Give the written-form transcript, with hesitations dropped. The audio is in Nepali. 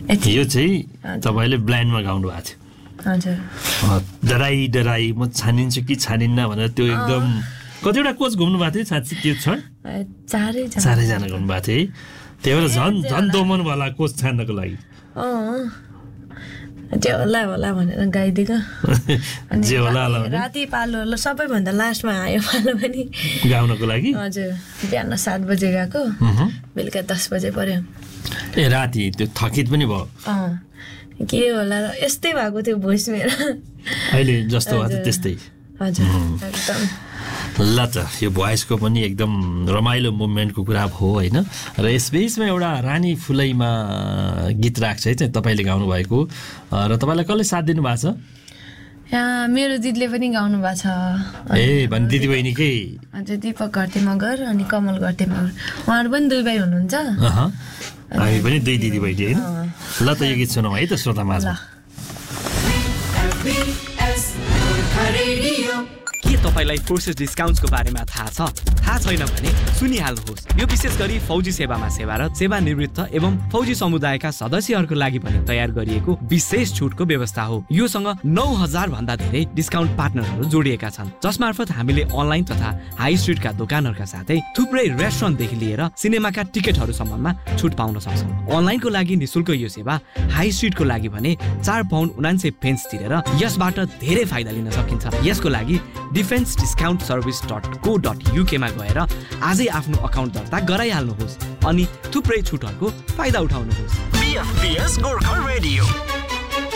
यो चाहिँ तपाईँले ब्लाइन्डमा गाउनु भएको थियो हजुर डराई म छानिन्छु कि छानिन्न भनेर त्यो एकदम कतिवटा कोच घुम्नु भएको थियो साँच्चै त्यो क्षण चारैजना घुम्नु भएको थियो है त्यही भएर झन् दोमन वाला कोच छान्नको लागि त्यो होला भनेर गाइदिएको जे होला राति पालो सबैभन्दा लास्टमा आयो पालो पनि गाउनको लागि हजुर बिहान 7 बजे गएको बेलुका 10 बजे पर्यो ए राति त्यो थकित पनि भयो के होला र यस्तै भएको थियो भोइस मेरो अहिले जस्तो भयो त्यस्तै हजुर एकदम ल त यो भोइसको पनि एकदम रमाइलो मुभमेन्टको कुरा हो होइन र यसबीचमा एउटा रानी फुलैमा गीत राख्छ है चाहिँ तपाईँले गाउनु भएको र तपाईँलाई कसले साथ दिनु भएको छ मेरो दिदीले पनि गाउनु भएको छ ए भने दिदी बहिनीकै हजुर दीपक घरते मगर अनि कमल घरते मगर उहाँहरू पनि दुई भाइ हुनुहुन्छ हामी पनि दुई दिदी बहिनी होइन ल त यो गीत सुनौँ है त श्रोता माझमा के तपाईलाई फोर्सेस डिस्काउन्ट्सको बारेमा थाहा छ? थाहा छैन भने सुनिहाल्नुहोस्। यो विशेष गरी फौजी सेवामा सेवारत, सेवानिवृत्त एवं फौजी समुदायका सदस्यहरूको लागि पनि तयार गरिएको विशेष छुटको व्यवस्था हो। योसँग 9000 भन्दा धेरै डिस्काउन्ट पार्टनरहरू जोडिएका छन्, जसमार्फत हामीले अनलाइन तथा हाई स्ट्रिटका दोकानहरूका साथै थुप्रै रेस्टुरेन्टदेखि लिएर सिनेमाका टिकटहरूसम्ममा छुट पाउन सक्छौँ। अनलाइनको लागि निशुल्क यो सेवा, हाई स्ट्रिटको लागि भने 4 पाउन्ड 99 पेन्स तिरेर यसबाट धेरै फाइदा लिन सकिन्छ। यसको लागि defenseDiscountService.co.uk मा गएर आजै आफ्नो अकाउन्ट दर्ता गराइहाल्नुहोस् अनि थुप्रै छुटहरूको फाइदा उठाउनुहोस्। BFBS Gorkha radio